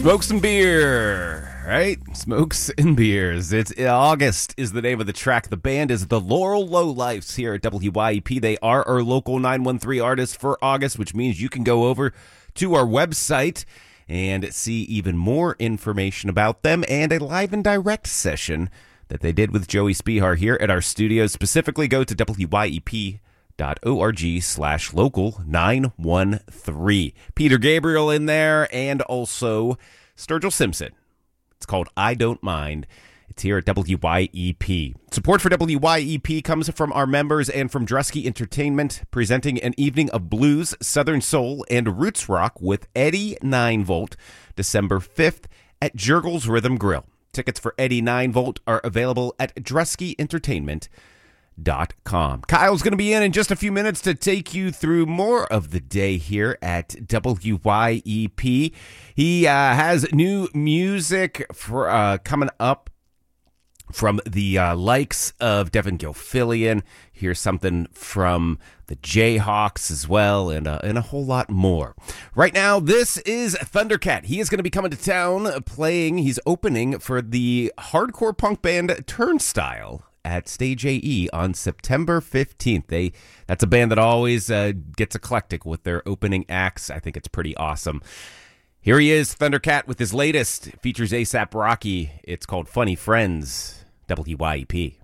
Smokes and beer, right? Smokes and beers. It's August is the name of the track. The band is the Laurel Lowlifes here at WYEP. They are our local 913 artists for August, which means you can go over to our website and see even more information about them and a live and direct session that they did with Joey Spihar here at our studios. Specifically, go to WYEP.org/local913. Peter Gabriel in there and also Sturgill Simpson. It's called I Don't Mind. It's here at WYEP. Support for WYEP comes from our members and from Dresky Entertainment, presenting an evening of blues, southern soul, and roots rock with Eddie 9V, December 5th at Jurgles Rhythm Grill. Tickets for Eddie 9V are available at DreskyEntertainment.com. Kyle's going to be in just a few minutes to take you through more of the day here at WYEP. He has new music for coming up from the likes of Devin Gilfillian. Here's something from the Jayhawks as well, and a whole lot more. Right now, this is Thundercat. He is going to be coming to town playing. He's opening for the hardcore punk band Turnstile at Stage AE on September 15th. That's a band that always gets eclectic with their opening acts. I think it's pretty awesome. Here he is, Thundercat, with his latest. It features A$AP Rocky. It's called Funny Friends. WYEP.